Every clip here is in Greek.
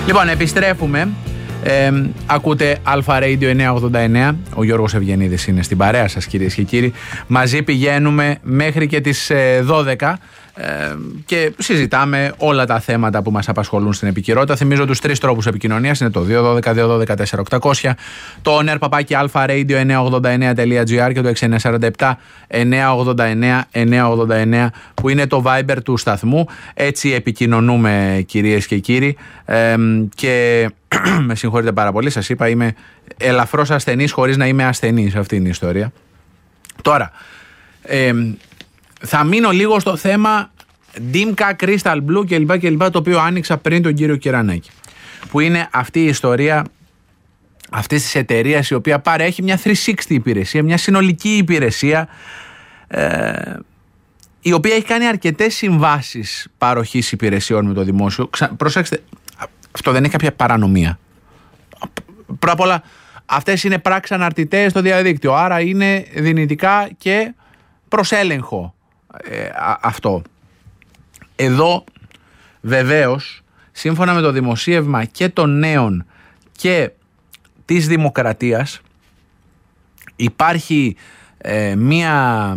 Λοιπόν, επιστρέφουμε. Ακούτε Αλφα Radio 989. Ο Γιώργος Ευγενίδης είναι στην παρέα σας, κυρίες και κύριοι. Μαζί πηγαίνουμε μέχρι και τις 12 και συζητάμε όλα τα θέματα που μας απασχολούν στην επικαιρότητα. Θυμίζω τους 3 τρόπους επικοινωνίας. Είναι το 212-212-4800, το onerpapaki-alpha-radio989.gr και το 6947-989-989 που είναι το Viber του σταθμού. Έτσι επικοινωνούμε, κυρίες και κύριοι, και με συγχωρείτε πάρα πολύ, σας είπα, είμαι ελαφρώς ασθενής χωρίς να είμαι ασθενής. Αυτή είναι η ιστορία. Τώρα, θα μείνω λίγο στο θέμα Dimka, Crystal Blue κλπ, το οποίο άνοιξα πριν τον κύριο Κυρανάκη, που είναι αυτή η ιστορία αυτής της εταιρείας, η οποία παρέχει μια 360 υπηρεσία, μια συνολική υπηρεσία, η οποία έχει κάνει αρκετές συμβάσεις παροχής υπηρεσιών με το δημόσιο. Προσέξτε, αυτό δεν είναι κάποια παρανομία. Πρώτα απ' όλα, αυτές είναι πράξεις αναρτητές στο διαδίκτυο, άρα είναι δυνητικά και προς έλεγχο αυτό. Εδώ βεβαίως, σύμφωνα με το δημοσίευμα και των Νέων και της Δημοκρατίας, υπάρχει μία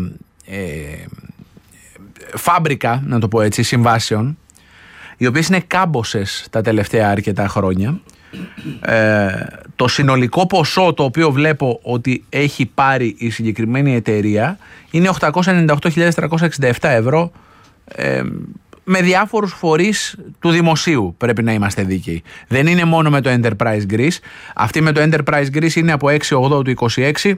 φάμπρικα, να το πω έτσι, συμβάσεων, οι οποίες είναι κάμποσες τα τελευταία αρκετά χρόνια. Το συνολικό ποσό το οποίο βλέπω ότι έχει πάρει η συγκεκριμένη εταιρεία είναι 898.367 ευρώ, με διάφορους φορείς του δημοσίου, πρέπει να είμαστε δίκαιοι. Δεν είναι μόνο με το Enterprise Greece. Αυτή με το Enterprise Greece είναι από 6/8 του 26,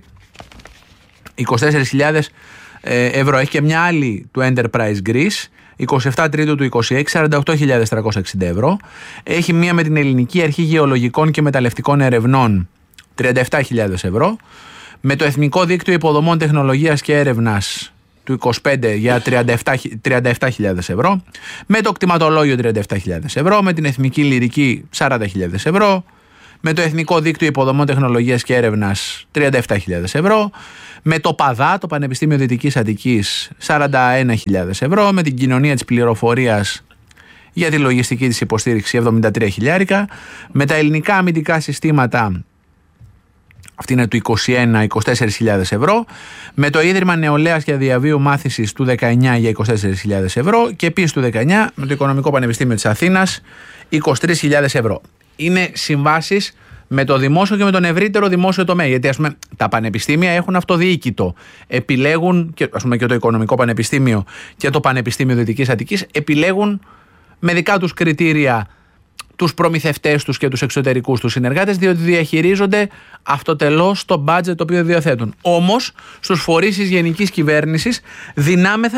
24.000 ευρώ. Έχει και μια άλλη του Enterprise Greece, 27 Τρίτου του 26, 48.360 ευρώ. Έχει μία με την Ελληνική Αρχή Γεωλογικών και Μεταλλευτικών Ερευνών, 37.000 ευρώ. Με το Εθνικό Δίκτυο Υποδομών Τεχνολογίας και Έρευνας του 25 για 37.000 ευρώ. Με το Κτηματολόγιο 37.000 ευρώ. Με την Εθνική Λυρική 40.000 ευρώ. Με το Εθνικό Δίκτυο Υποδομών Τεχνολογίας και Έρευνας 37.000 ευρώ. Με το ΠΑΔΑ, το Πανεπιστήμιο Δυτικής Αττικής, 41.000 ευρώ. Με την Κοινωνία της Πληροφορίας για τη λογιστική της υποστήριξη, 73.000. Με τα Ελληνικά Αμυντικά Συστήματα, αυτή είναι του 21, 24.000 ευρώ. Με το Ίδρυμα Νεολαίας και Διαβίου Μάθησης του 19 για 24.000 ευρώ. Και επίσης του 19 με το Οικονομικό Πανεπιστήμιο της Αθήνας, 23.000 ευρώ. Είναι συμβάσεις με το δημόσιο και με τον ευρύτερο δημόσιο τομέα. Γιατί, ας πούμε, τα πανεπιστήμια έχουν αυτοδιοίκητο. Επιλέγουν, και, ας πούμε, και το Οικονομικό Πανεπιστήμιο και το Πανεπιστήμιο Δυτικής Αττικής επιλέγουν με δικά τους κριτήρια τους προμηθευτές τους και τους εξωτερικούς τους συνεργάτες, διότι διαχειρίζονται αυτοτελώς το budget το οποίο διαθέτουν. Όμως, στους φορείς της γενικής κυβέρνησης δυνάμεθα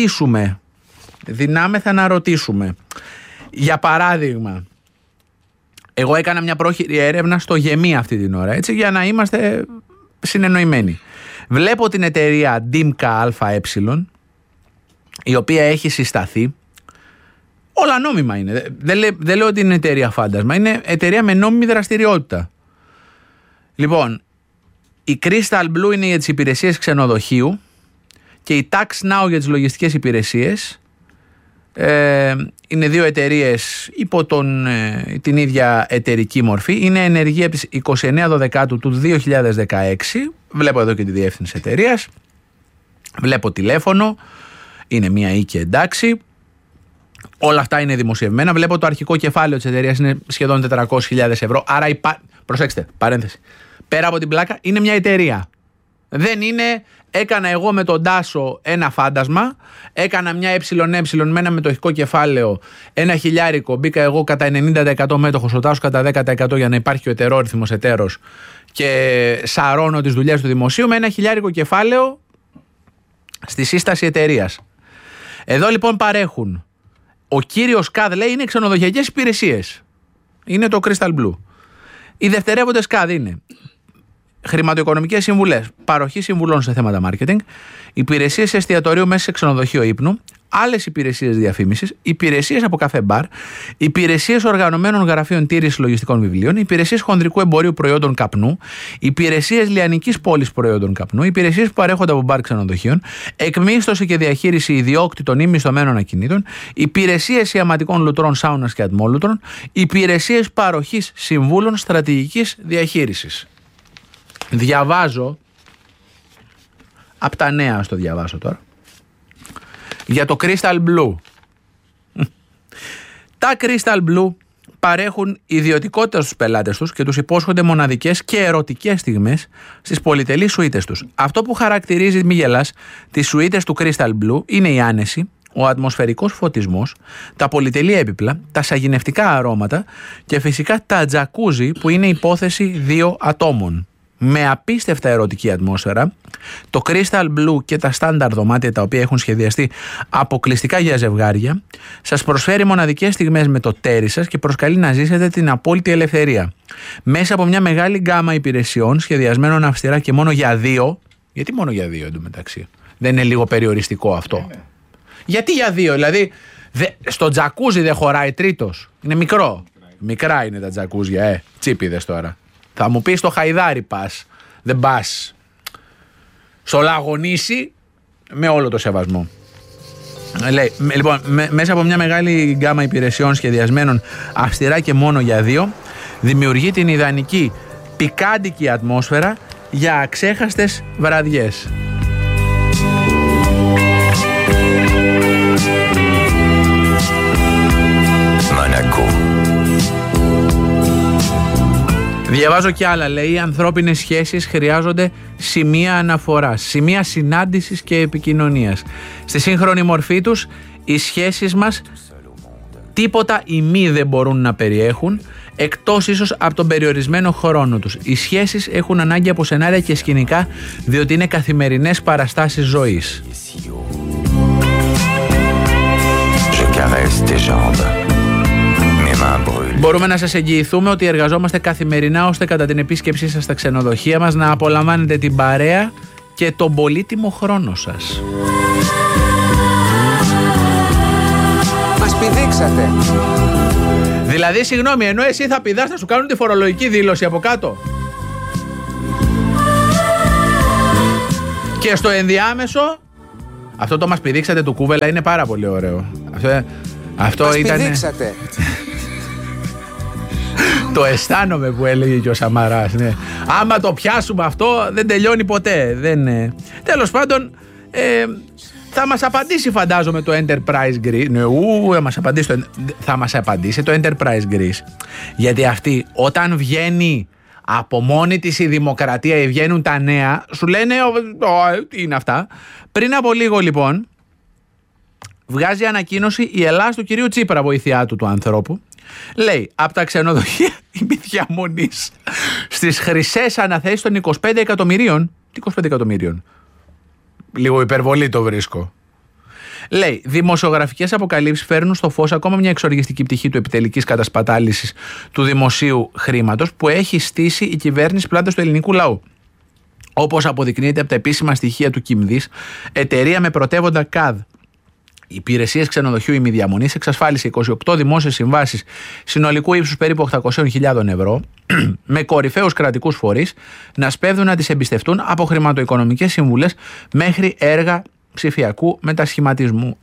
να ρωτήσουμε. Για παράδειγμα, εγώ έκανα μια πρόχειρη έρευνα στο ΓΕΜΗ αυτή την ώρα, έτσι, για να είμαστε συνεννοημένοι. Βλέπω την εταιρεία Dimka ΑΕ, η οποία έχει συσταθεί. Όλα νόμιμα είναι. Δεν λέω ότι είναι εταιρεία φάντασμα. Είναι εταιρεία με νόμιμη δραστηριότητα. Λοιπόν, η Crystal Blue είναι για τις υπηρεσίες ξενοδοχείου και η Tax Now για τις λογιστικές υπηρεσίες. Είναι δύο εταιρείες υπό την ίδια εταιρική μορφή. Είναι ενεργή από τις 29 Δεκάτου του 2016. Βλέπω εδώ και τη διεύθυνση εταιρείας. Βλέπω τηλέφωνο. Είναι μία οίκη, εντάξει. Όλα αυτά είναι δημοσιευμένα. Βλέπω το αρχικό κεφάλαιο της εταιρείας είναι σχεδόν 400.000 ευρώ. Άρα, προσέξτε, παρένθεση. Πέρα από την πλάκα, είναι μια εταιρεία. Δεν είναι, έκανα εγώ με τον Τάσο ένα φάντασμα, έκανα μια ΕΕ με ένα μετοχικό κεφάλαιο, ένα χιλιάρικο, μπήκα εγώ κατά 90% μέτοχος, ο Τάσος κατά 10% για να υπάρχει ο ετερόρυθμος εταίρος και σαρώνω τις δουλειές του δημοσίου με ένα χιλιάρικο κεφάλαιο στη σύσταση εταιρείας. Εδώ λοιπόν παρέχουν. Ο κύριος ΚΑΔ λέει είναι ξενοδοχειακές υπηρεσίες. Είναι το Crystal Blue. Οι δευτερεύοντες ΚΑΔ είναι χρηματοοικονομικές συμβουλές, παροχή συμβουλών σε θέματα marketing, υπηρεσίες εστιατορίου μέσα σε ξενοδοχείο ύπνου, άλλες υπηρεσίες διαφήμισης, υπηρεσίες από καφέ μπαρ, υπηρεσίες οργανωμένων γραφείων τήρησης λογιστικών βιβλίων, υπηρεσίες χονδρικού εμπορίου προϊόντων καπνού, υπηρεσίες λιανικής πώλησης προϊόντων καπνού, υπηρεσίες που παρέχονται από μπαρ ξενοδοχείων, εκμίσθωση και διαχείριση ιδιόκτητων ή μισθωμένων ακινήτων, υπηρεσίες ιαματικών λουτρών, σάουνας και ατμόλουτρων, υπηρεσίες παροχής συμβούλων στρατηγικής διαχείρισης. Διαβάζω από τα νέα, στο διαβάσω τώρα, για το Crystal Blue. Τα Crystal Blue παρέχουν ιδιωτικότητα στους πελάτες τους και τους υπόσχονται μοναδικές και ερωτικές στιγμές στις πολυτελείς σουίτες τους. Αυτό που χαρακτηρίζει, μη γελάς, τις σουίτες του Crystal Blue είναι η άνεση, ο ατμοσφαιρικός φωτισμός, τα πολυτελή έπιπλα, τα σαγηνευτικά αρώματα και φυσικά τα τζακούζι που είναι υπόθεση 2 ατόμων. Με απίστευτα ερωτική ατμόσφαιρα, το Crystal Blue και τα στάνταρ δωμάτια τα οποία έχουν σχεδιαστεί αποκλειστικά για ζευγάρια, σας προσφέρει μοναδικές στιγμές με το τέρι σας και προσκαλεί να ζήσετε την απόλυτη ελευθερία. Μέσα από μια μεγάλη γκάμα υπηρεσιών σχεδιασμένων αυστηρά και μόνο για 2. Γιατί μόνο για 2 εντωμεταξύ? Δεν είναι λίγο περιοριστικό αυτό? Γιατί για 2? Δηλαδή στο τζακούζι δεν χωράει τρίτος? Είναι μικρό. Μικρά είναι τα τζακούζια, τσίπιδες τώρα. Θα μου πεις στο Χαϊδάρι πας, δεν πας στο Λαγονήσι, με όλο το σεβασμό. Λέει, λοιπόν, μέσα από μια μεγάλη γκάμα υπηρεσιών σχεδιασμένων αυστηρά και μόνο για 2, δημιουργεί την ιδανική πικάντικη ατμόσφαιρα για αξέχαστες βραδιές. Διαβάζω κι άλλα, λέει, οι ανθρώπινες σχέσεις χρειάζονται σημεία αναφοράς, σημεία συνάντησης και επικοινωνίας. Στη σύγχρονη μορφή τους, οι σχέσεις μας τίποτα ημί δεν μπορούν να περιέχουν, εκτός ίσως από τον περιορισμένο χρόνο τους. Οι σχέσεις έχουν ανάγκη από σενάρια και σκηνικά, διότι είναι καθημερινές παραστάσεις ζωής. Μπορούμε να σας εγγυηθούμε ότι εργαζόμαστε καθημερινά ώστε κατά την επίσκεψή σας στα ξενοδοχεία μας να απολαμβάνετε την παρέα και τον πολύτιμο χρόνο σας. Μας πηδήξατε. Δηλαδή, συγγνώμη, ενώ εσύ θα πηδάς, θα σου κάνουν τη φορολογική δήλωση από κάτω. Και στο ενδιάμεσο, αυτό το μας πηδήξατε του Κούβελα είναι πάρα πολύ ωραίο. Αυτό μας ήταν. Πηδήξατε. Το αισθάνομαι που έλεγε και ο Σαμαράς. Ναι. Άμα το πιάσουμε αυτό, δεν τελειώνει ποτέ. Τέλος πάντων, θα μας απαντήσει, φαντάζομαι, το Enterprise Greece. Ναι, θα μας απαντήσει το Enterprise Greece. Γιατί αυτή, όταν βγαίνει από μόνη της η δημοκρατία ή βγαίνουν τα νέα, σου λένε τι είναι αυτά. Πριν από λίγο, λοιπόν, βγάζει ανακοίνωση η Ελλάδα του κυρίου Τσίπρα, βοηθειά του ανθρώπου. Λέει, από τα ξενοδοχεία ημιδιαμονής στις χρυσές αναθέσεις των 25 εκατομμυρίων. Τι 25 εκατομμυρίων? Λίγο υπερβολή το βρίσκω. Λέει, δημοσιογραφικές αποκαλύψεις φέρνουν στο φως ακόμα μια εξοργιστική πτυχή του επιτελικής κατασπατάλησης του δημοσίου χρήματος που έχει στήσει η κυβέρνηση πλάτας του ελληνικού λαού. Όπως αποδεικνύεται από τα επίσημα στοιχεία του Κιμδής, εταιρεία με πρωτεύοντα ΚΑΔ Υπηρεσίες Ξενοδοχείου Ημιδιαμονής εξασφάλισε 28 δημόσιες συμβάσεις συνολικού ύψους περίπου 800.000 ευρώ με κορυφαίους κρατικούς φορείς να σπέβδουν να τις εμπιστευτούν από χρηματοοικονομικές συμβουλές μέχρι έργα ψηφιακού μετασχηματισμού.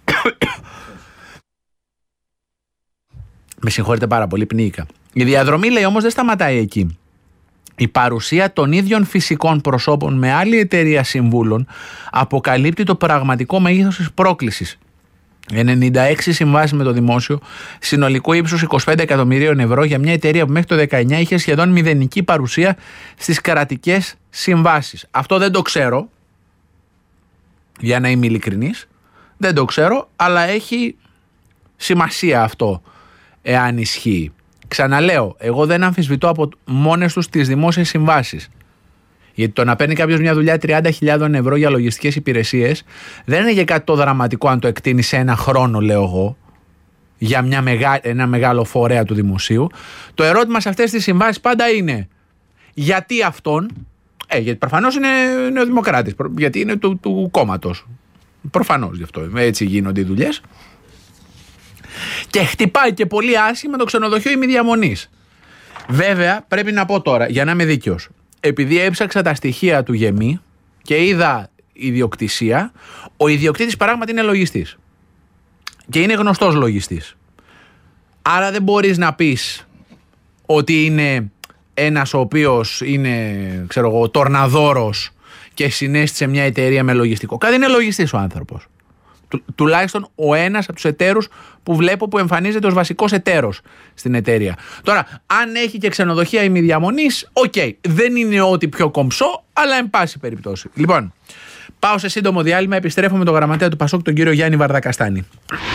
Με συγχωρείτε πάρα πολύ, πνίηκα. Η διαδρομή, λέει, όμως δεν σταματάει εκεί. Η παρουσία των ίδιων φυσικών προσώπων με άλλη εταιρεία συμβούλων αποκαλύπτει το πραγματικό μέγεθος της πρόκλησης. 96 συμβάσεις με το δημόσιο, συνολικό ύψος 25 εκατομμυρίων ευρώ για μια εταιρεία που μέχρι το 19 είχε σχεδόν μηδενική παρουσία στις κρατικές συμβάσεις. Αυτό δεν το ξέρω, για να είμαι ειλικρινής, δεν το ξέρω, αλλά έχει σημασία αυτό εάν ισχύει. Ξαναλέω, εγώ δεν αμφισβητώ από μόνες τους τις δημόσιες συμβάσεις. Γιατί το να παίρνει κάποιος μια δουλειά 30.000 ευρώ για λογιστικές υπηρεσίες δεν είναι για κάτι το δραματικό αν το εκτείνει σε ένα χρόνο, λέω εγώ, για ένα μεγάλο φορέα του δημοσίου. Το ερώτημα σε αυτές τις συμβάσεις πάντα είναι γιατί αυτόν, γιατί προφανώς είναι ο δημοκράτης, γιατί είναι του κόμματος. Προφανώς γι' αυτό. Έτσι γίνονται οι δουλειές. Και χτυπάει και πολύ άσχημα το ξενοδοχείο ημιδιαμονής. Βέβαια, πρέπει να πω τώρα, για να είμαι δίκαιος, επειδή έψαξα τα στοιχεία του γεμί και είδα ιδιοκτησία, ο ιδιοκτήτης πράγματι είναι λογιστής. Και είναι γνωστός λογιστής. Άρα δεν μπορείς να πεις ότι είναι ένας ο οποίος είναι, ξέρω εγώ, τορναδόρος και συνέστησε μια εταιρεία με λογιστικό. Κάτι είναι λογιστής ο άνθρωπος. Τουλάχιστον ο ένας από τους εταίρους που βλέπω που εμφανίζεται ως βασικός εταίρος στην εταιρεία. Τώρα, αν έχει και ξενοδοχεία ημιδιαμονής, δεν είναι ό,τι πιο κομψό, αλλά εν πάση περιπτώσει. Λοιπόν, πάω σε σύντομο διάλειμμα, επιστρέφω με τον γραμματέα του Πασόκ, τον κύριο Γιάννη Βαρδακαστάνη.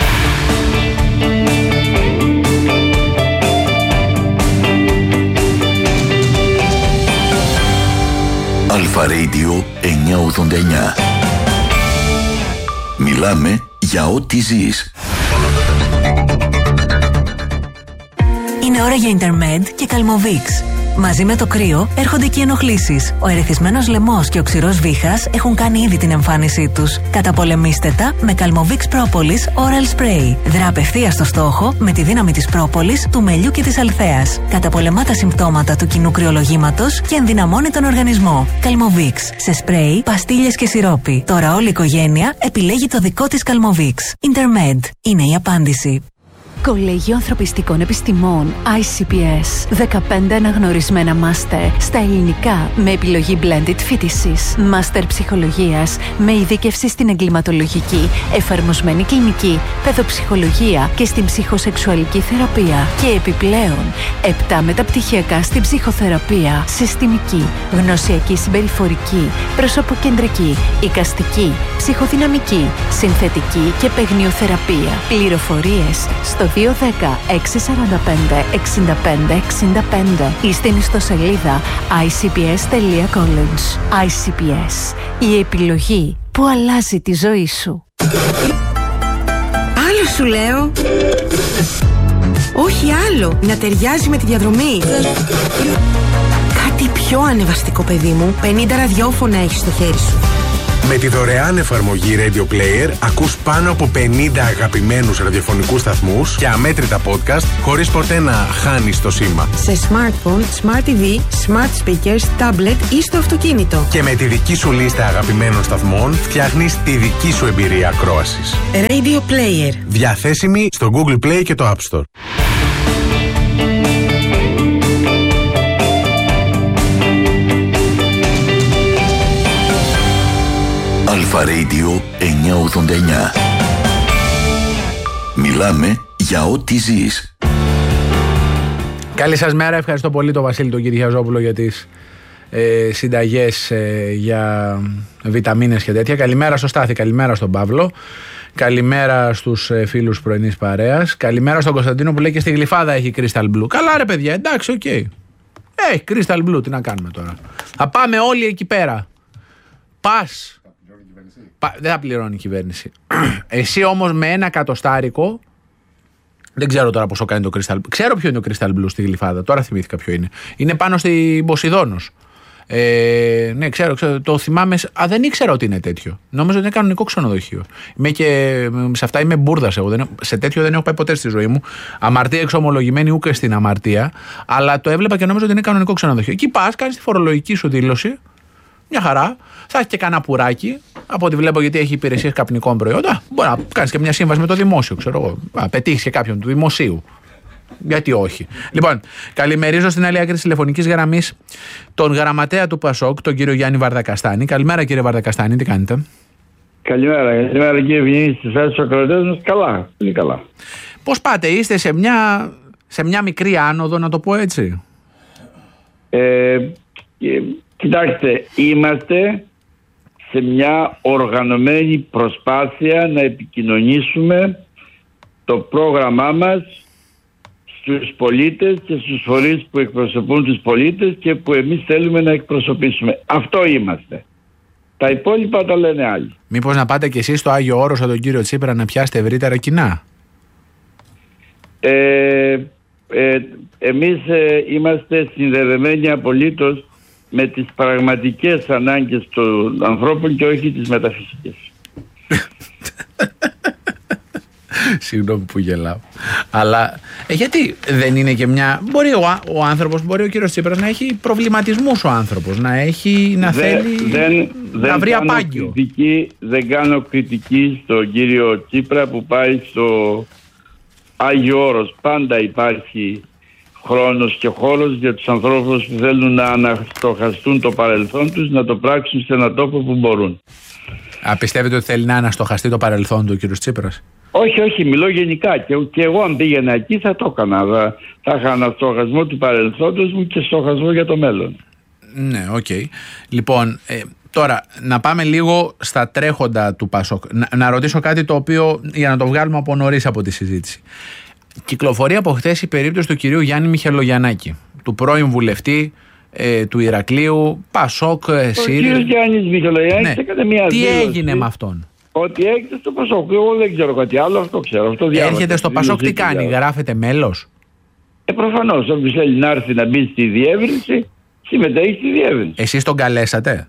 Αλφα Radio 989. Μιλάμε για ό,τι ζεις. Είναι ώρα για Intermed και Calmovix. Μαζί με το κρύο έρχονται και οι ενοχλήσεις. Ο ερεθισμένος λαιμός και ο ξηρός βήχας έχουν κάνει ήδη την εμφάνισή τους. Καταπολεμήστε τα με Calmovix Propolis Oral Spray. Δρά απευθείας στο στόχο με τη δύναμη της πρόπολης, του μελιού και της αλθέας. Καταπολεμά τα συμπτώματα του κοινού κρυολογήματος και ενδυναμώνει τον οργανισμό. Calmovix σε σπρέι, παστίλες και σιρόπι. Τώρα όλη η οικογένεια επιλέγει το δικό της Calmovix. Intermed είναι η απάντηση. Κολέγιο Ανθρωπιστικών Επιστημών ICPS. 15 αναγνωρισμένα μάστερ στα ελληνικά με επιλογή blended φοιτησης. Μάστερ ψυχολογίας με ειδίκευση στην εγκληματολογική, εφαρμοσμένη κλινική, παιδοψυχολογία και στην ψυχοσεξουαλική θεραπεία. Και επιπλέον 7 μεταπτυχιακά στην ψυχοθεραπεία, συστημική, γνωσιακή συμπεριφορική, προσωποκεντρική, εικαστική, ψυχοδυναμική, συνθετική και παιγνιοθεραπεία. Πληροφορίες στο 210-645-65-65 ή στην ιστοσελίδα icps.college. ICPS. Η επιλογή που αλλάζει τη ζωή σου. Άλλο σου λέω. Όχι άλλο. Να ταιριάζει με τη διαδρομή. Κάτι πιο ανεβαστικό, παιδί μου. 50 ραδιόφωνα έχεις στο χέρι σου. Με τη δωρεάν εφαρμογή Radio Player ακούς πάνω από 50 αγαπημένους ραδιοφωνικούς σταθμούς και αμέτρητα podcast χωρίς ποτέ να χάνεις το σήμα. Σε smartphone, smart TV, smart speakers, tablet ή στο αυτοκίνητο. Και με τη δική σου λίστα αγαπημένων σταθμών φτιάχνεις τη δική σου εμπειρία ακρόασης. Radio Player. Διαθέσιμη στο Google Play και το App Store. Αλφα Radio 989. Μιλάμε για ό,τι ζεις. Καλή σας μέρα, ευχαριστώ πολύ τον Βασίλη τον Κυριαζόπουλο για τις συνταγές για βιταμίνες και τέτοια. Καλημέρα στο Στάθη, καλημέρα στον Παύλο. Καλημέρα στους φίλους πρωινής παρέας. Καλημέρα στον Κωνσταντίνο που λέει και στη Γλυφάδα έχει Crystal Blue. Καλά ρε παιδιά, εντάξει, οκ. Έχει Crystal Blue, τι να κάνουμε τώρα. Θα πάμε όλοι εκεί πέρα. Πας. Δεν θα πληρώνει η κυβέρνηση. Εσύ όμως με ένα εκατοστάρικο. Δεν ξέρω τώρα πόσο κάνει το Crystal Blue. Ξέρω ποιο είναι το Crystal Blue στη Γλυφάδα. Τώρα θυμήθηκα ποιο είναι. Είναι πάνω στην Ποσειδώνος. Ναι, ξέρω, το θυμάμαι. Δεν ήξερα ότι είναι τέτοιο. Νόμιζα ότι είναι κανονικό ξενοδοχείο. Σε αυτά είμαι μπουρδας εγώ. Σε τέτοιο δεν έχω πάει ποτέ στη ζωή μου. Αμαρτία εξομολογημένη ούτε στην αμαρτία. Αλλά το έβλεπα και νόμιζα ότι είναι κανονικό ξενοδοχείο. Εκεί πας, κάνεις τη φορολογική σου δήλωση. Μια χαρά. Θα έχει και κανένα πουράκι. Από ό,τι βλέπω, γιατί έχει υπηρεσίες καπνικών προϊόντα. Μπορεί να κάνεις και μια σύμβαση με το δημόσιο, ξέρω εγώ. Πετύχεις και κάποιον του δημοσίου. Γιατί όχι. Λοιπόν, καλημερίζω στην άλλη άκρη της τηλεφωνικής γραμμής τον γραμματέα του Πασόκ, τον κύριο Γιάννη Βαρδακαστάνη. Καλημέρα, κύριε Βαρδακαστάνη, τι κάνετε? Καλημέρα, κύριε Ευγενή, στις θέσεις του ακροατές μας. Καλά, πολύ καλά. Πώς πάτε, είστε σε μια μικρή άνοδο, να το πω έτσι? Κοιτάξτε, είμαστε σε μια οργανωμένη προσπάθεια να επικοινωνήσουμε το πρόγραμμά μας στους πολίτες και στους φορείς που εκπροσωπούν τους πολίτες και που εμείς θέλουμε να εκπροσωπήσουμε. Αυτό είμαστε. Τα υπόλοιπα τα λένε άλλοι. Μήπως να πάτε κι εσείς στο Άγιο Όρος τον κύριο Τσίπρα να πιάσετε ευρύτερα κοινά? Εμείς είμαστε συνδεδεμένοι απολύτως με τις πραγματικές ανάγκες των ανθρώπων και όχι τις μεταφυσικές. Συγγνώμη που γελάω. Αλλά γιατί δεν είναι και μια. Μπορεί ο άνθρωπος, μπορεί ο κύριος Τσίπρας να έχει προβληματισμούς, ο άνθρωπος να θέλει να βρει απάγγιο. Δεν κάνω κριτική στον κύριο Τσίπρα που πάει στο Άγιο Όρος. Πάντα υπάρχει χρόνος και χώρος για τους ανθρώπους που θέλουν να αναστοχαστούν το παρελθόν τους, να το πράξουν σε έναν τόπο που μπορούν. Πιστεύετε ότι θέλει να αναστοχαστεί το παρελθόν του ο κύριος Τσίπρας? Όχι, μιλώ γενικά. Και εγώ αν πήγαινα εκεί θα το έκανα. Θα είχα αναστοχασμό του παρελθόντος μου και στοχασμό για το μέλλον. Ναι, οκ. Λοιπόν, τώρα να πάμε λίγο στα τρέχοντα του ΠΑΣΟΚ. Να ρωτήσω κάτι το οποίο, για να το βγάλουμε από νωρίς από τη συζήτηση. Κυκλοφορεί από χθες η περίπτωση του κυρίου Γιάννη Μιχελογιαννάκη, του πρώην βουλευτή του Ηρακλείου, ΠΑΣΟΚ, ΣΥΡΙΖΑ. Ο κύριος Γιάννης Μιχελογιαννάκης έκανε μια Τι δήλωση. έγινε με αυτόν? Ότι έρχεται στο ΠΑΣΟΚ. Εγώ δεν ξέρω κάτι άλλο, αυτό ξέρω. Αυτό έρχεται στο ΠΑΣΟΚ, τι κάνει, γράφεται μέλος? Προφανώς, όποιος θέλει να έρθει να μπει στη διεύρυνση, συμμετέχει στη διεύρυνση. Εσείς τον καλέσατε?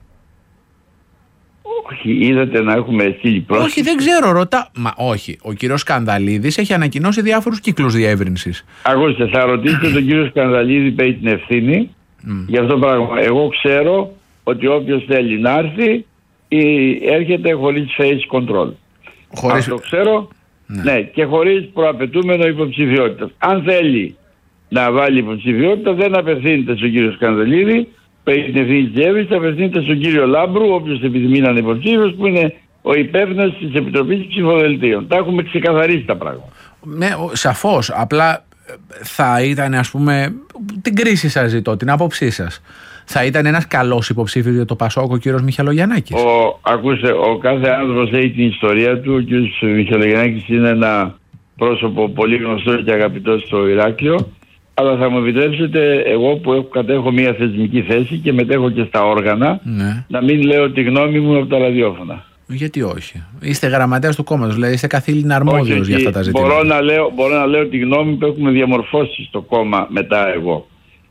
Όχι, είδατε να έχουμε στείλει πρόσφυγες? Όχι, δεν ξέρω, Μα όχι, ο κύριος Σκανδαλίδης έχει ανακοινώσει διάφορους κύκλους διεύρυνσης. Ακούστε, θα ρωτήσετε τον κύριο Σκανδαλίδη που έχει την ευθύνη για αυτό το πράγμα. Εγώ ξέρω ότι όποιος θέλει να έρθει έρχεται χωρίς face control. Αυτό ξέρω, ναι, και χωρίς προαπαιτούμενο υποψηφιότητα. Αν θέλει να βάλει υποψηφιότητα, δεν απευθύνεται στον κύριο Σκανδαλίδη που έχει την ευθύνη της διεύρυνσης, απευθύνεται στον κύριο Λάμπρου, όποιος επιθυμεί να είναι υποψήφιος, που είναι ο υπεύθυνος της Επιτροπής Ψηφοδελτίων. Τα έχουμε ξεκαθαρίσει τα πράγματα. Ναι, σαφώς. Απλά θα ήταν, ας πούμε, την κρίση σας ζητώ, την άποψή σας. Θα ήταν ένας καλός υποψήφιος για το ΠΑΣΟΚ ο κύριος Μιχελογιαννάκης? Ακούστε, ο κάθε άνθρωπος έχει την ιστορία του. Ο κύριος Μιχελογιαννάκης είναι ένα πρόσωπο πολύ γνωστό και αγαπητό στο Ηράκλειο. Αλλά θα μου επιτρέψετε, εγώ που κατέχω μια θεσμική θέση και μετέχω και στα όργανα, να μην λέω τη γνώμη μου από τα ραδιόφωνα. Γιατί όχι? Είστε γραμματέας του κόμματος, δηλαδή είστε καθήλυνα αρμόδιος για αυτά τα ζητήματα. Μπορώ να λέω τη γνώμη που έχουμε διαμορφώσει στο κόμμα μετά εγώ.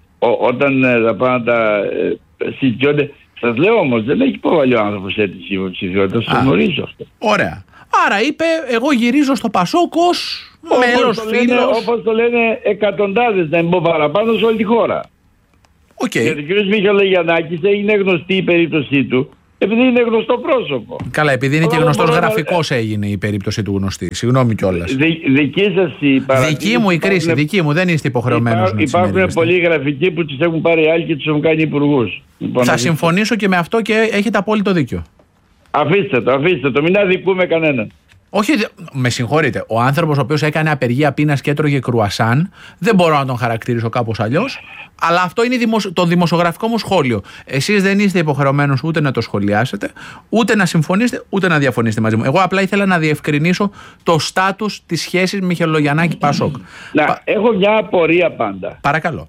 Όταν θα πάνε να τα συζητιόνται, σας λέω όμως, δεν έχει υποβάλει ο άνθρωπος αίτηση υποψηφιότητας, το γνωρίζω αυτό. Ωραία. Άρα είπε, εγώ γυρίζω στο ΠΑΣΟΚ ως μέλος, φίλος. Όπως το λένε εκατοντάδες, να μην πω παραπάνω, σε όλη τη χώρα. Γιατί ο κ. Μιχελογιαννάκης έγινε γνωστή η περίπτωσή του, επειδή είναι γνωστό πρόσωπο. Καλά, επειδή είναι και γνωστός γραφικός έγινε η περίπτωση του γνωστή. Συγγνώμη κιόλας. Δική σας η παρατήρηση? Δική μου η κρίση, δική μου, δεν είστε υποχρεωμένος να υπάρχουν πολλοί γραφικοί που τους έχουν πάρει άλλοι και τους έχουν κάνει υπουργούς. Θα συμφωνήσω και με αυτό και έχετε απόλυτο δίκιο. Αφήστε το, μην αδικούμε κανέναν. Όχι, με συγχωρείτε. Ο άνθρωπος ο οποίος έκανε απεργία πείνας και έτρωγε κρουασάν, δεν μπορώ να τον χαρακτηρίσω κάπως αλλιώς, αλλά αυτό είναι το δημοσιογραφικό μου σχόλιο. Εσείς δεν είστε υποχρεωμένος ούτε να το σχολιάσετε, ούτε να συμφωνήσετε, ούτε να διαφωνήσετε μαζί μου. Εγώ απλά ήθελα να διευκρινίσω το στάτους της σχέσης Μιχελογιαννάκη-ΠΑΣΟΚ. Έχω μια απορία πάντα. Παρακαλώ.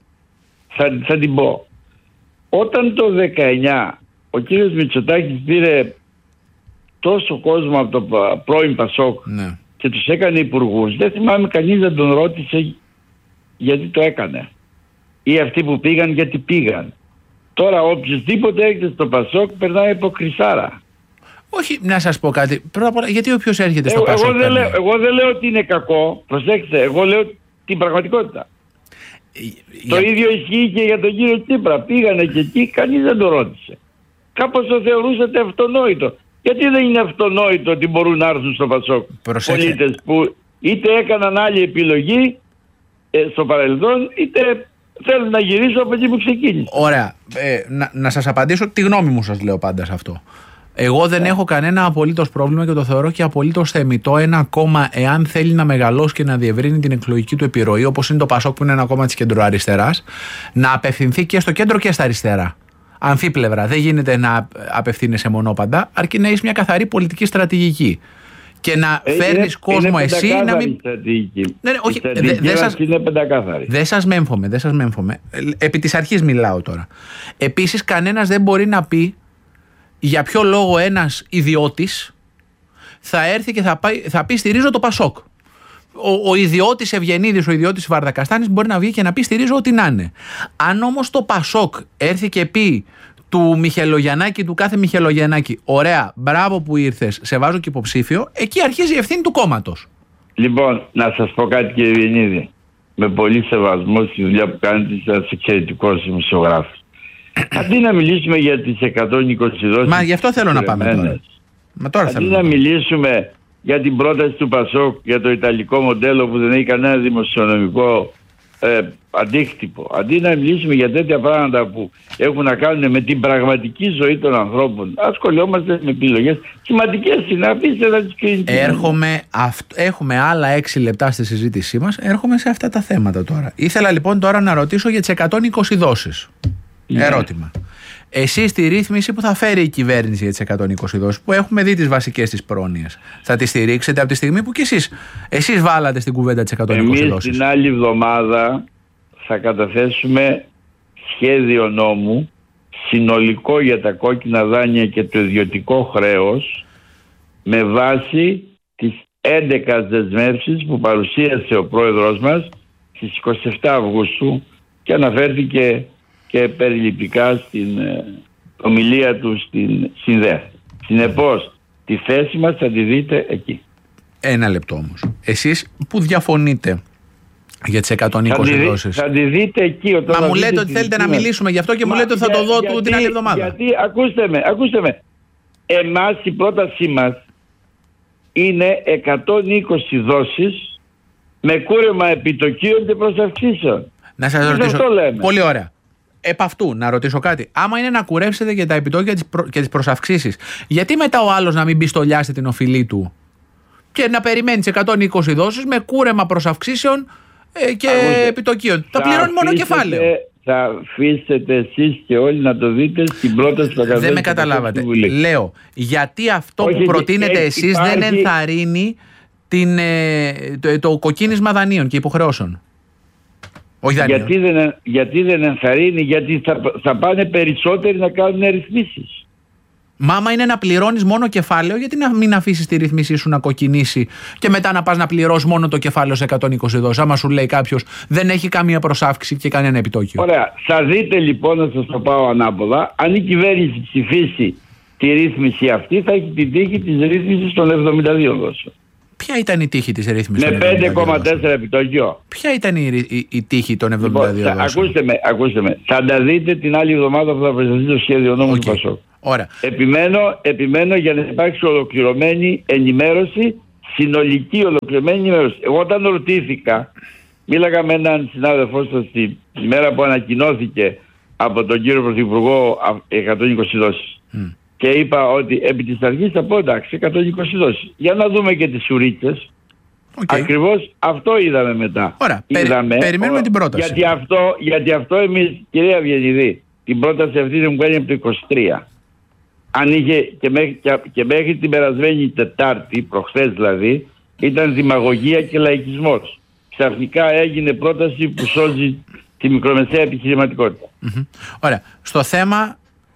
Θα την πω. Όταν το 19 ο κύριος Μητσοτάκης πήρε τόσο κόσμο από το πρώην ΠΑΣΟΚ και τους έκανε υπουργούς, δεν θυμάμαι κανείς να τον ρώτησε γιατί το έκανε. Ή αυτοί που πήγαν γιατί πήγαν. Τώρα οποιοσδήποτε έρχεται στο ΠΑΣΟΚ περνάει από κρυσάρα. Όχι, να σας πω κάτι. Πρώτα απ' όλα, γιατί όποιος έρχεται στο ΠΑΣΟΚ εγώ δεν λέω ότι είναι κακό. Προσέξτε, εγώ λέω την πραγματικότητα. Το ίδιο ισχύει και για τον κύριο Τσίπρα. Πήγανε και εκεί, κανείς δεν το ρώτησε. Κάπως το θεωρούσατε αυτονόητο. Γιατί δεν είναι αυτονόητο ότι μπορούν να έρθουν στο ΠΑΣΟΚ πολίτες που είτε έκαναν άλλη επιλογή στο παρελθόν, είτε θέλουν να γυρίσουν από εκεί που ξεκίνησε. Ωραία. Να σας απαντήσω τη γνώμη μου, σας λέω πάντα σε αυτό. Εγώ δεν έχω κανένα απολύτως πρόβλημα και το θεωρώ και απολύτως θεμιτό ένα κόμμα, εάν θέλει να μεγαλώσει και να διευρύνει την εκλογική του επιρροή, όπως είναι το ΠΑΣΟΚ που είναι ένα κόμμα της κεντροαριστεράς, να απευθυνθεί και στο κέντρο και στα αριστερά. Αμφίπλευρα. Δεν γίνεται να απευθύνεσαι μονόπαντα, αρκεί να έχεις μια καθαρή πολιτική στρατηγική. Και να φέρνεις κόσμο εσύ να μην. Όχι, δεν σας μέμφωμαι. Επί της αρχής μιλάω τώρα. Επίσης, κανένας δεν μπορεί να πει για ποιο λόγο ένας ιδιώτης θα έρθει και θα πει στηρίζω το ΠΑΣΟΚ. Ο ιδιώτης Ευγενίδης, ο ιδιώτης Βαρδακαστάνης μπορεί να βγει και να πει στηρίζω ό,τι να είναι. Αν όμως το ΠΑΣΟΚ έρθει και πει του Μιχελογιαννάκη, του κάθε Μιχελογιαννάκη. Ωραία, μπράβο που ήρθες, σε βάζω και υποψήφιο. Εκεί αρχίζει η ευθύνη του κόμματος. Λοιπόν, να σας πω κάτι, κύριε Βιεννίδη. Με πολύ σεβασμό στη δουλειά που κάνετε, είστε εξαιρετικός δημοσιογράφος. Αντί να μιλήσουμε για τις 120 δόσεις. Μα γι' αυτό θέλω να πάμε τώρα. Μα τώρα αντί να μιλήσουμε για την πρόταση του Πασόκ για το ιταλικό μοντέλο που δεν έχει κανένα δημοσιονομικό αντίκτυπο. Αντί να μιλήσουμε για τέτοια πράγματα που έχουν να κάνουν με την πραγματική ζωή των ανθρώπων, ασχολιόμαστε με επιλογές σημαντικές. Αφήστε να τις κρίνετε. Έχουμε άλλα 6 λεπτά στη συζήτησή μας. Έρχομαι σε αυτά τα θέματα τώρα. Ήθελα λοιπόν τώρα να ρωτήσω για τις 120 δόσεις. Ερώτημα. Εσείς τη ρύθμιση που θα φέρει η κυβέρνηση για τις 120 δόσεις, που έχουμε δει τις βασικές της πρόνοιες, θα τη στηρίξετε από τη στιγμή που και εσείς βάλατε στην κουβέντα τις 120 δόσεις? Εμείς την άλλη εβδομάδα θα καταθέσουμε σχέδιο νόμου συνολικό για τα κόκκινα δάνεια και το ιδιωτικό χρέος με βάση τις 11 δεσμεύσεις που παρουσίασε ο πρόεδρος μας στις 27 Αυγούστου και αναφέρθηκε και περιληπτικά στην ομιλία του στην ΣΥΝΔΕΘ. Συνεπώς, τη θέση μας θα τη δείτε εκεί. Ένα λεπτό όμως. Εσείς που διαφωνείτε για τις 120 δόσεις. Θα τη δείτε εκεί. Μα μου λέτε ότι θέλετε να μιλήσουμε γι' αυτό και μου λέτε ότι θα το δω την άλλη εβδομάδα. Γιατί, ακούστε με. Εμάς η πρότασή μας είναι 120 δόσεις με κούρεμα επιτοκίων και προσαυξήσεων. Να σας ρωτήσω. Πολύ ωραία. Επ' αυτού να ρωτήσω κάτι. Άμα είναι να κουρεύσετε για τα επιτόκια και τις προσαυξήσεις, γιατί μετά ο άλλος να μην πιστολιάσει την οφειλή του και να περιμένει τις 120 δόσεις με κούρεμα προσαυξήσεων και επιτοκίων? Θα πληρώνει μόνο κεφάλαιο. Θα αφήσετε εσείς και όλοι να το δείτε στην πρόταση που θα καταθέσετε. Δεν με καταλάβατε. Λέω, γιατί αυτό που προτείνετε εσείς δεν ενθαρρύνει το κοκκίνισμα δανείων και υποχρεώσεων? Γιατί δεν ενθαρρύνει? Γιατί θα πάνε περισσότεροι να κάνουν ρυθμίσεις. Άμα είναι να πληρώνεις μόνο κεφάλαιο, γιατί να μην αφήσεις τη ρυθμίσή σου να κοκκινήσει και μετά να πας να πληρώσεις μόνο το κεφάλαιο σε 120 δόσεις? Άμα σου λέει κάποιος δεν έχει καμία προσάυξη και κανένα επιτόκιο. Ωραία. Θα δείτε λοιπόν, να σας το πάω ανάποδα, αν η κυβέρνηση ψηφίσει τη ρύθμιση αυτή, θα έχει την τύχη της ρύθμισης των 72 δόσεων. Ποια ήταν η τύχη της ρύθμισης? Με 5,4 επιτόκιο. Ποια ήταν η τύχη των 72 δόσεων? Ακούστε με. Θα τα δείτε την άλλη εβδομάδα που θα παρουσιαστεί το σχέδιο νόμου του Πασόκ. Ωραία. Επιμένω για να υπάρξει ολοκληρωμένη ενημέρωση, συνολική ολοκληρωμένη ενημέρωση. Εγώ όταν ρωτήθηκα, μίλαγα με έναν συνάδελφό σας τη μέρα που ανακοινώθηκε από τον κύριο Πρωθυπουργό 120 δόσεις. Και είπα ότι επί της αρχής θα πω εντάξει 120 δόσεις. Για να δούμε και τις σουρίτσες. Ακριβώς αυτό είδαμε μετά. Ωραία. Περιμένουμε την πρόταση. Γιατί αυτό εμείς, κυρία Βιεννιδή, την πρόταση αυτή δεν μου κάνει από το 23. Αν είχε και μέχρι την περασμένη Τετάρτη, προχθές δηλαδή, ήταν δημαγωγία και λαϊκισμός. Ξαφνικά έγινε πρόταση που σώζει τη μικρομεσαία επιχειρηματικότητα. Ωραία. Στο θέμα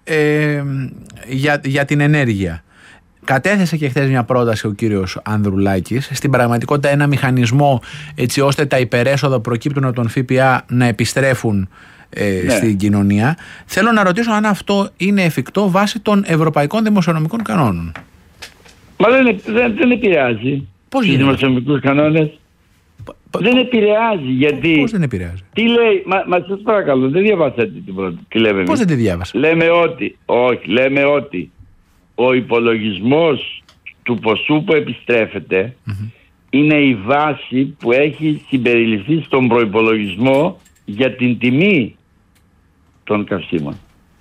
για την ενέργεια. Κατέθεσε και χθες μια πρόταση ο κύριος Ανδρουλάκης, στην πραγματικότητα ένα μηχανισμό έτσι ώστε τα υπερέσοδα προκύπτουν από τον ΦΠΑ να επιστρέφουν στην κοινωνία. Θέλω να ρωτήσω αν αυτό είναι εφικτό βάσει των ευρωπαϊκών δημοσιονομικών κανόνων. Μα δεν επηρεάζει. Πώς τους δημοσιονομικούς κανόνες. Δεν επηρεάζει, γιατί... Πώς δεν επηρεάζει? Τι λέει, μα σας παρακαλώ, δεν διαβάσατε την πρώτη. Τι λέμε? Πώς δεν τη διάβασα? Λέμε ότι ο υπολογισμός του ποσού που επιστρέφεται είναι η βάση που έχει συμπεριληφθεί στον προϋπολογισμό για την τιμή των καυσίμων.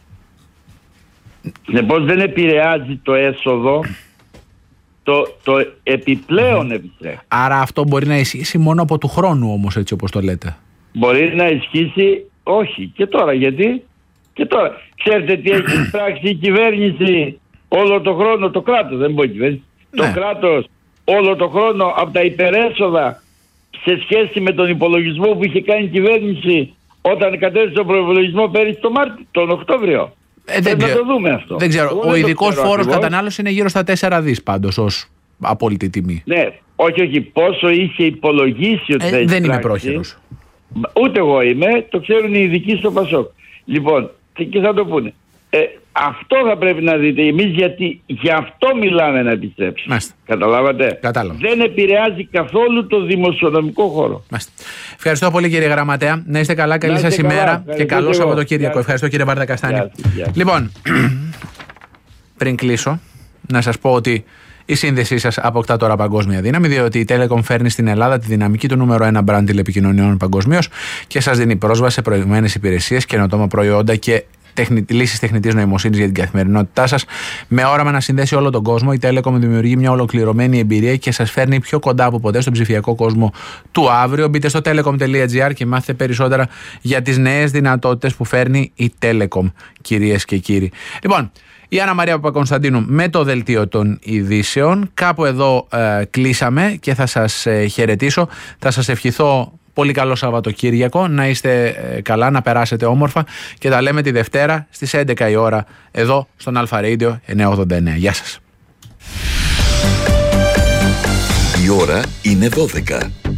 Συνεπώς δεν επηρεάζει το έσοδο, το επιπλέον επιστρέφει. Άρα αυτό μπορεί να ισχύσει μόνο από του χρόνου όμως, έτσι όπως το λέτε? Μπορεί να ισχύσει, όχι. Και τώρα, γιατί? Και τώρα. Ξέρετε τι έχει πράξει η κυβέρνηση όλο το χρόνο, το κράτος, δεν μπορεί η κυβέρνηση. Το κράτος όλο το χρόνο από τα υπερέσοδα σε σχέση με τον υπολογισμό που είχε κάνει η κυβέρνηση όταν κατέθεσε τον προϋπολογισμό πέρυσι τον Οκτώβριο. Πρέπει να το δούμε αυτό. Δεν ξέρω. Ο ειδικός φόρος κατανάλωσης είναι γύρω στα 4 δις πάντως ως απόλυτη τιμή. Ναι, όχι. Πόσο είχε υπολογίσει ότι θα δεν είμαι πρόχειρος. Ούτε εγώ είμαι, το ξέρουν οι ειδικοί στο Πασόκ. Λοιπόν, και θα το πούνε. Αυτό θα πρέπει να δείτε εμείς, γιατί γι' αυτό μιλάμε να επιστρέψουμε. Μάλιστα. Καταλάβατε. Κατάλαβα. Δεν επηρεάζει καθόλου το δημοσιονομικό χώρο. Μάλιστα. Ευχαριστώ πολύ, κύριε Γραμματέα. Να είστε καλά, καλή σας ημέρα και καλό Σαββατοκύριακο. Ευχαριστώ, κύριε Βαρδακαστάνη. Λοιπόν, πριν κλείσω, να σας πω ότι η σύνδεσή σας αποκτά τώρα παγκόσμια δύναμη, διότι η Telecom φέρνει στην Ελλάδα τη δυναμική του νούμερο 1 brand τηλεπικοινωνιών παγκοσμίως και σας δίνει πρόσβαση σε προηγμένες υπηρεσίες, καινοτόμα προϊόντα και λύσεις τεχνητής νοημοσύνης για την καθημερινότητά σας. Με όραμα να συνδέσει όλο τον κόσμο, η Telecom δημιουργεί μια ολοκληρωμένη εμπειρία και σας φέρνει πιο κοντά από ποτέ στον ψηφιακό κόσμο του αύριο. Μπείτε στο telecom.gr και μάθετε περισσότερα για τις νέες δυνατότητες που φέρνει η Telecom, κυρίες και κύριοι. Λοιπόν, η Άννα Μαρία Παπακωνσταντίνου με το δελτίο των ειδήσεων. Κάπου εδώ κλείσαμε και θα σας χαιρετήσω. Θα σας ευχηθώ πολύ καλό Σαββατοκύριακο, να είστε καλά, να περάσετε όμορφα και τα λέμε τη Δευτέρα στις 11 η ώρα εδώ στον Αλφα Radio 989. Γεια σας. Η ώρα είναι 12.